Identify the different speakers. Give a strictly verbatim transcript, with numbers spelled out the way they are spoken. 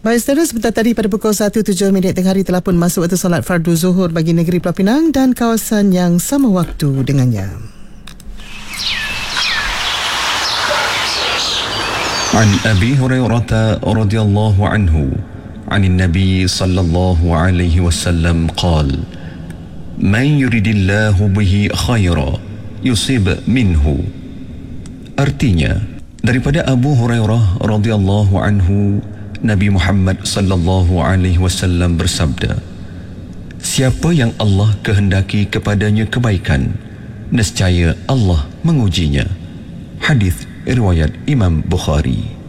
Speaker 1: Baik saudara, sebentar tadi pada pukul satu tujuh minit tengah hari telah pun masuk waktu solat fardu zuhur bagi negeri Pulau Pinang dan kawasan yang sama waktu dengannya.
Speaker 2: An Abi Hurairah radhiyallahu anhu عن النبي صلى الله عليه وسلم قال من يريد الله به خيرا يصيب منه. Artinya, daripada Abu Hurairah radhiyallahu anhu, Nabi Muhammad sallallahu alaihi wasallam bersabda, siapa yang Allah kehendaki kepadanya kebaikan, nescaya Allah mengujinya. Hadis riwayat Imam Bukhari.